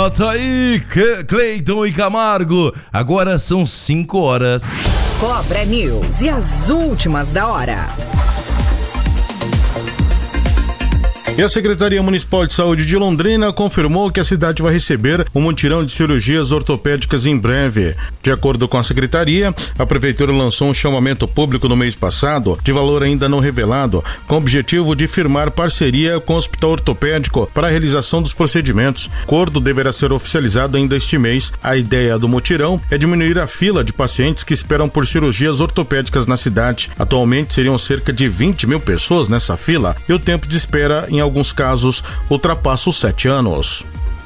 Anota aí, Cleiton e Camargo. Agora são 5 horas. Cobra News e as últimas da hora. E a Secretaria Municipal de Saúde de Londrina confirmou que a cidade vai receber um mutirão de cirurgias ortopédicas em breve. De acordo com a Secretaria, a Prefeitura lançou um chamamento público no mês passado, de valor ainda não revelado, com o objetivo de firmar parceria com o Hospital Ortopédico para a realização dos procedimentos. O acordo deverá ser oficializado ainda este mês. A ideia do mutirão é diminuir a fila de pacientes que esperam por cirurgias ortopédicas na cidade. Atualmente seriam cerca de 20 mil pessoas nessa fila e o tempo de espera, em alguns casos, ultrapassa os 7 anos.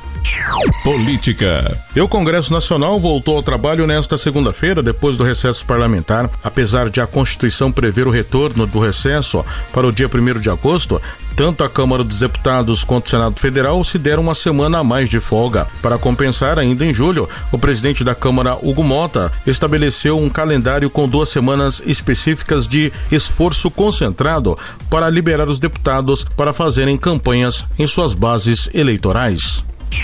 Política. E o Congresso Nacional voltou ao trabalho nesta segunda-feira, depois do recesso parlamentar. Apesar de a Constituição prever o retorno do recesso para o dia 1º de agosto, tanto a Câmara dos Deputados quanto o Senado Federal se deram uma semana a mais de folga. Para compensar, ainda em julho, o presidente da Câmara, Hugo Mota, estabeleceu um calendário com 2 semanas específicas de esforço concentrado para liberar os deputados para fazerem campanhas em suas bases eleitorais.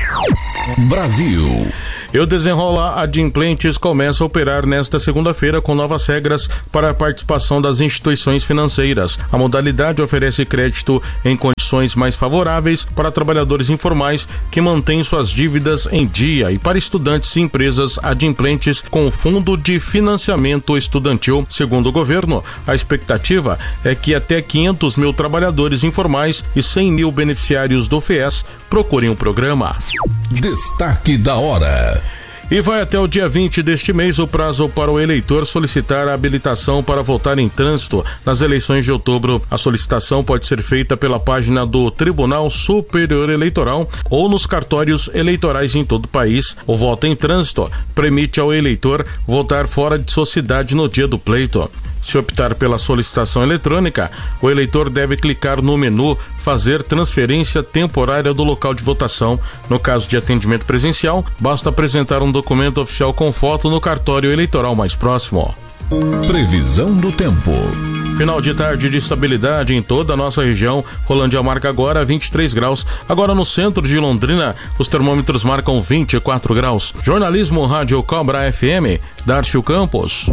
Brasil. E o Desenrola Adimplentes começa a operar nesta segunda-feira com novas regras para a participação das instituições financeiras. A modalidade oferece crédito em condições mais favoráveis para trabalhadores informais que mantêm suas dívidas em dia e para estudantes e empresas adimplentes com fundo de financiamento estudantil. Segundo o governo, a expectativa é que até 500 mil trabalhadores informais e 100 mil beneficiários do FIES procurem o programa. Destaque da hora. E vai até o dia 20 deste mês o prazo para o eleitor solicitar a habilitação para votar em trânsito nas eleições de outubro. A solicitação pode ser feita pela página do Tribunal Superior Eleitoral ou nos cartórios eleitorais em todo o país. O voto em trânsito permite ao eleitor votar fora de sua cidade no dia do pleito. Se optar pela solicitação eletrônica, o eleitor deve clicar no menu Fazer transferência temporária do local de votação. No caso de atendimento presencial, basta apresentar um documento oficial com foto no cartório eleitoral mais próximo. Previsão do tempo. Final de tarde de estabilidade em toda a nossa região. Rolândia marca agora 23 graus. Agora no centro de Londrina, os termômetros marcam 24 graus. Jornalismo Rádio Cobra FM, Darcio Campos.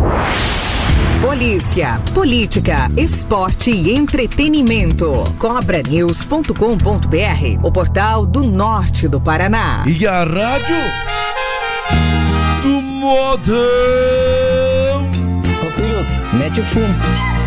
Polícia, política, esporte e entretenimento. Cobranews.com.br, o portal do norte do Paraná. E a rádio do Modão. Ô, piloto, mete o fumo.